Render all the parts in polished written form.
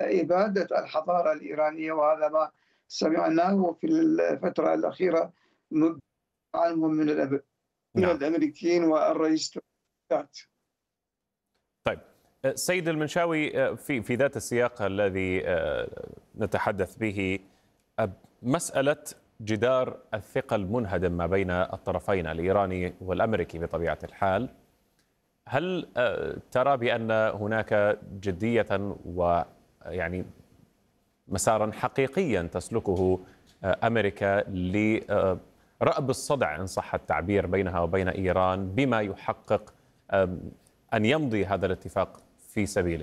إبادة الحضارة الإيرانية، وهذا ما سمعناه في الفترة الأخيرة عنهم من نعم. الأمريكيين والرئيس ترامب. طيب، سيد المنشاوي، في ذات السياق الذي نتحدث به، مسألة جدار الثقة المنهدم ما بين الطرفين الإيراني والأمريكي بطبيعة الحال، هل ترى بأن هناك جدية ويعني مسارا حقيقيا تسلكه أمريكا لرأب الصدع إن صح التعبير بينها وبين إيران بما يحقق أن يمضي هذا الاتفاق في سبيله؟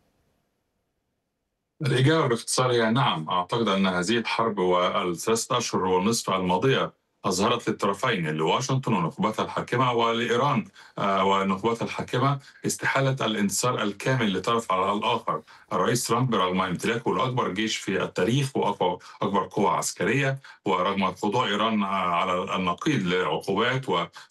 الإجابة باختصار هي نعم. أعتقد أن هذه الحرب والثلاثة أشهر والنصف الماضية أظهرت للطرفين، لواشنطن ونخبتها الحاكمة ولإيران ونخبتها الحاكمة، استحالة الانتصار الكامل لطرف على الآخر. الرئيس ترامب رغم امتلاكه لأكبر جيش في التاريخ وأكبر قوة عسكرية، ورغم خضوع إيران على النقيض لعقوبات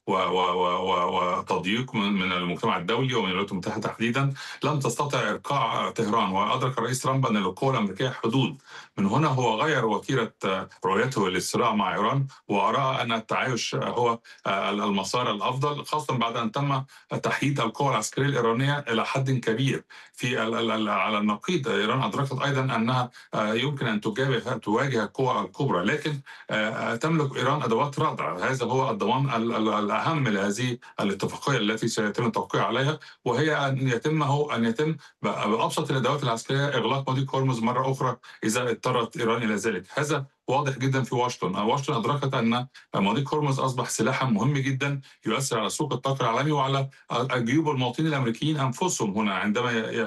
وتضييق من المجتمع الدولي ومن الولايات المتحدة تحديدا، لم تستطع إرقاع طهران. وأدرك الرئيس ترامب أن للقوى الأمريكية حدود. من هنا هو غير وتيرة رؤيته للصراع مع إيران، وأرى أن التعايش هو المسار الأفضل، خاصة بعد أن تم تحييد القوى العسكرية الإيرانية إلى حد كبير. على النقيض، إيران أدركت أيضا أنها يمكن أن تواجه القوى الكبرى، لكن تملك إيران أدوات ردع. هذا هو الضمان الأهم لهذه الاتفاقية التي سيتم التوقيع عليها، وهي أن يتم بأبسط الأدوات العسكرية إغلاق مضيق هرمز مرة أخرى إذا اضطرت إيران إلى ذلك. هذا واضح جدا في واشنطن أدركت أن مضيق هرمز أصبح سلاحا مهم جدا يؤثر على سوق الطاقة العالمي وعلى جيوب المواطنين الأمريكيين أنفسهم هنا عندما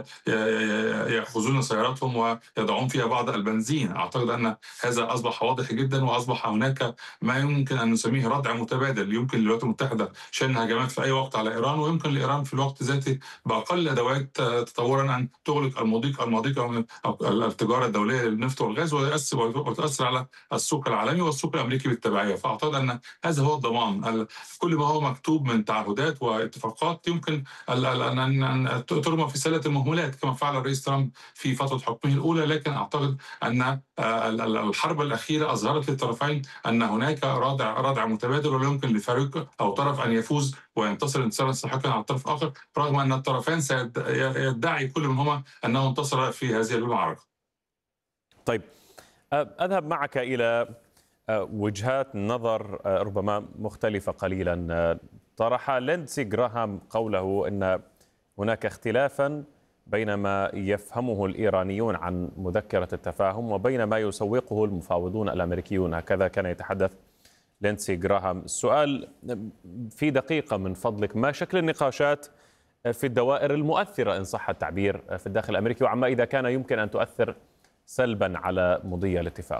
يأخذون سياراتهم ويضعون فيها بعض البنزين. أعتقد أن هذا أصبح واضح جدا، وأصبح هناك ما يمكن أن نسميه ردع متبادل. يمكن للولايات المتحدة شن هجمات في أي وقت على إيران، ويمكن لإيران في الوقت ذاته بأقل أدوات تطورا أن تغلق المضيق أو التجارة الدولية للنفط والغاز، وتؤثر على السوق العالمي والسوق الأمريكي بالتبعية. فأعتقد أن هذا هو الضمان. كل ما هو مكتوب من تعهدات واتفاقات يمكن أن ترمى في سلة المهملات كما فعل الرئيس ترامب في فترة حكمه الأولى. لكن أعتقد أن الحرب الأخيرة أظهرت للطرفين أن هناك ردع متبادل، ولا يمكن لفريق أو طرف أن يفوز وينتصر انتصارا ساحقا على الطرف الآخر، رغم أن الطرفين سيدعي كل منهما أنه انتصر في هذه المعركة. طيب، أذهب معك إلى وجهات نظر ربما مختلفة قليلا. طرح ليندسي جراهام قوله أن هناك اختلافا بين ما يفهمه الإيرانيون عن مذكرة التفاهم وبين ما يسوقه المفاوضون الأمريكيون. هكذا كان يتحدث ليندسي جراهام. السؤال في دقيقة من فضلك: ما شكل النقاشات في الدوائر المؤثرة إن صح التعبير في الداخل الأمريكي، وعما إذا كان يمكن أن تؤثر سلبا على مضي الاتفاق؟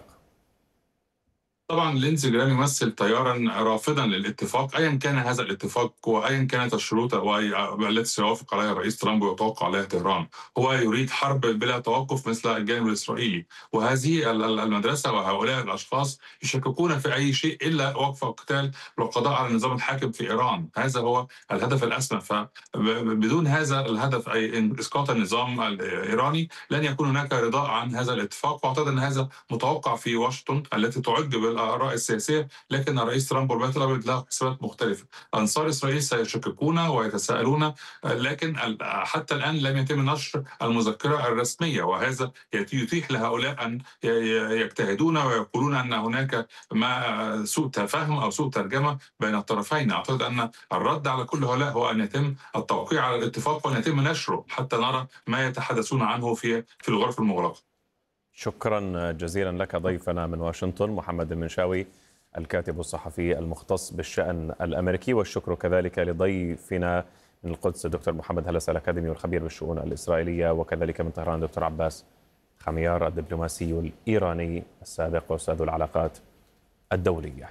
طبعا ليندسي جراهام يمثل تيارا رافضا للاتفاق، ايا كان هذا الاتفاق وايا كانت الشروط التي سيوافق عليها الرئيس ترامب ويتوقع عليها طهران. هو يريد حرب بلا توقف مثل الجانب الاسرائيلي، وهذه المدرسه وهؤلاء الاشخاص يشككون في اي شيء الا وقف القتال والقضاء على النظام الحاكم في ايران. هذا هو الهدف الاسمى، فبدون هذا الهدف اي اسقاط النظام الايراني لن يكون هناك رضاء عن هذا الاتفاق. واعتقد ان هذا متوقع في واشنطن التي تعج الآراء السياسية، لكن الرئيس ترامب والبيت الأبيض له حسابات مختلفة. أنصار إسرائيل سيشككون ويتساءلون، لكن حتى الآن لم يتم نشر المذكرة الرسمية، وهذا يتيح لهؤلاء أن يجتهدون ويقولون أن هناك ما سوء تفاهم أو سوء ترجمة بين الطرفين. أعتقد أن الرد على كل هؤلاء هو أن يتم التوقيع على الاتفاق وأن يتم نشره حتى نرى ما يتحدثون عنه في الغرف المغلقة. شكرا جزيلا لك ضيفنا من واشنطن محمد المنشاوي، الكاتب الصحفي المختص بالشأن الأمريكي، والشكر كذلك لضيفنا من القدس الدكتور محمد هلس الأكاديمي والخبير بالشؤون الإسرائيلية، وكذلك من طهران الدكتور عباس خميار الدبلوماسي الإيراني السابق وأستاذ العلاقات الدولية.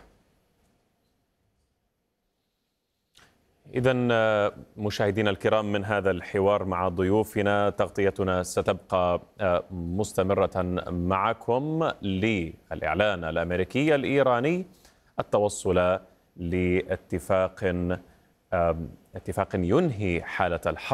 إذن مشاهدينا الكرام، من هذا الحوار مع ضيوفنا تغطيتنا ستبقى مستمرة معكم للإعلان الأمريكي الإيراني التوصل لاتفاق ينهي حالة الحرب